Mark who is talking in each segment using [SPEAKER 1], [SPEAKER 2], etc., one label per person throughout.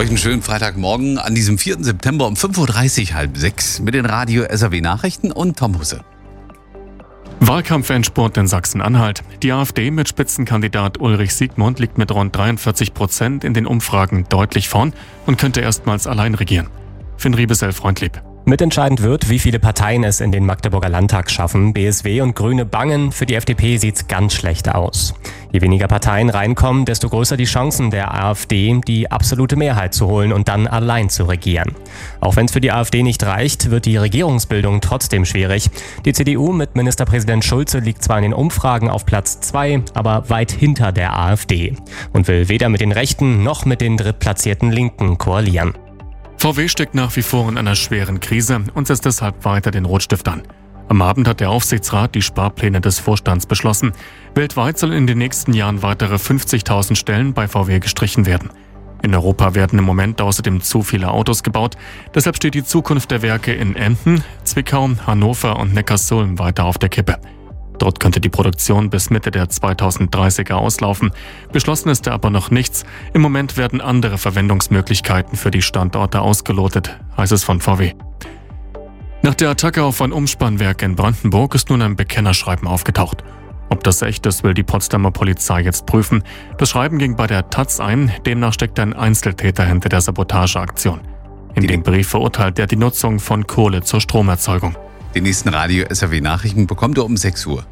[SPEAKER 1] Euch einen schönen Freitagmorgen an diesem 4. September um 5.30 Uhr, halb 6 mit den Radio SAW Nachrichten und Tom Husse.
[SPEAKER 2] Wahlkampfendspurt in Sachsen-Anhalt. Die AfD mit Spitzenkandidat Ulrich Siegmund liegt mit rund 43% in den Umfragen deutlich vorn und könnte erstmals allein regieren. Finn Riebesell-Freundlieb.
[SPEAKER 3] Mitentscheidend wird, wie viele Parteien es in den Magdeburger Landtag schaffen. BSW und Grüne bangen, für die FDP sieht's ganz schlecht aus. Je weniger Parteien reinkommen, desto größer die Chancen der AfD, die absolute Mehrheit zu holen und dann allein zu regieren. Auch wenn es für die AfD nicht reicht, wird die Regierungsbildung trotzdem schwierig. Die CDU mit Ministerpräsident Schulze liegt zwar in den Umfragen auf Platz 2, aber weit hinter der AfD und will weder mit den Rechten noch mit den drittplatzierten Linken koalieren.
[SPEAKER 2] VW steckt nach wie vor in einer schweren Krise und setzt deshalb weiter den Rotstift an. Am Abend hat der Aufsichtsrat die Sparpläne des Vorstands beschlossen. Weltweit sollen in den nächsten Jahren weitere 50.000 Stellen bei VW gestrichen werden. In Europa werden im Moment außerdem zu viele Autos gebaut. Deshalb steht die Zukunft der Werke in Emden, Zwickau, Hannover und Neckarsulm weiter auf der Kippe. Dort könnte die Produktion bis Mitte der 2030er auslaufen. Beschlossen ist da aber noch nichts. Im Moment werden andere Verwendungsmöglichkeiten für die Standorte ausgelotet, heißt es von VW. Nach der Attacke auf ein Umspannwerk in Brandenburg ist nun ein Bekennerschreiben aufgetaucht. Ob das echt ist, will die Potsdamer Polizei jetzt prüfen. Das Schreiben ging bei der taz ein, demnach steckt ein Einzeltäter hinter der Sabotageaktion. In dem Brief verurteilt er die Nutzung von Kohle zur Stromerzeugung.
[SPEAKER 1] Die nächsten Radio SAW Nachrichten bekommt ihr um 6 Uhr.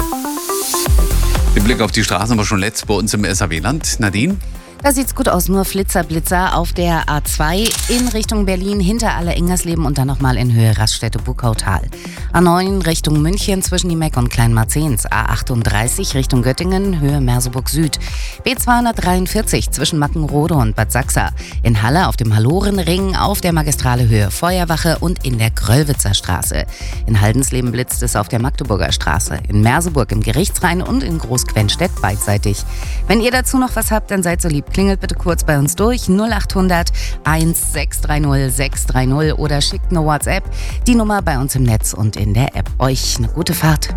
[SPEAKER 1] Den Blick auf die Straßen war schon letzt bei uns im SAW-Land. Nadine?
[SPEAKER 4] Da sieht's gut aus, nur Blitzer auf der A2 in Richtung Berlin, hinter Aller-Ingersleben und dann nochmal in Höhe Raststätte Buckautal. A9 Richtung München zwischen Niemeck und Kleinmarzens. A38 Richtung Göttingen, Höhe Merseburg Süd. B243 zwischen Mackenrode und Bad Sachsa. In Halle auf dem Hallorenring, auf der Magistrale Höhe Feuerwache und in der Gröllwitzer Straße. In Haldensleben blitzt es auf der Magdeburger Straße. In Merseburg im Gerichtsrhein und in Großquenstedt beidseitig. Wenn ihr dazu noch was habt, dann seid so lieb. Klingelt bitte kurz bei uns durch 0800 1630 630 oder schickt eine WhatsApp. Die Nummer bei uns im Netz und in der App. Euch eine gute Fahrt.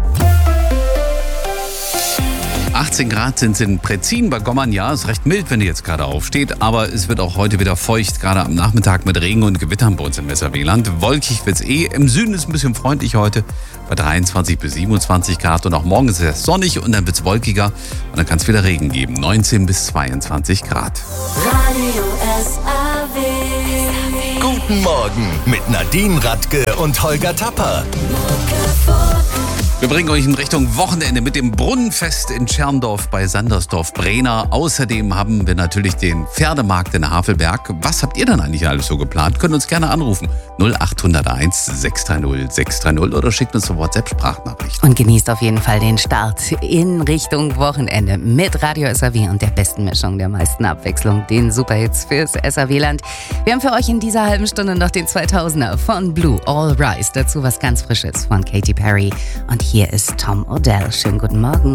[SPEAKER 1] 18 Grad sind es in Pretzin bei Gommern. Ja, ist recht mild, wenn ihr jetzt gerade aufsteht. Aber es wird auch heute wieder feucht, gerade am Nachmittag mit Regen und Gewittern bei uns im SAW-Land. Wolkig wird es Im Süden ist es ein bisschen freundlich heute bei 23 bis 27 Grad. Und auch morgen ist es sonnig und dann wird es wolkiger. Und dann kann es wieder Regen geben. 19 bis 22 Grad.
[SPEAKER 5] Radio SAW.
[SPEAKER 6] Guten Morgen mit Nadine Radke und Holger Tapper.
[SPEAKER 1] Wir bringen euch in Richtung Wochenende mit dem Brunnenfest in Tscherndorf bei Sandersdorf-Brehna. Außerdem haben wir natürlich den Pferdemarkt in Havelberg. Was habt ihr denn eigentlich alles so geplant? Könnt uns gerne anrufen. 0801 630 630 oder schickt uns eine WhatsApp-Sprachnachricht.
[SPEAKER 4] Und genießt auf jeden Fall den Start in Richtung Wochenende mit Radio SAW und der besten Mischung, der meisten Abwechslung, den Superhits fürs SAW-Land. Wir haben für euch in dieser halben Stunde noch den 2000er von Blue, All Rise. Dazu was ganz Frisches von Katy Perry. Und hier ist Tom Odell. Schönen guten Morgen.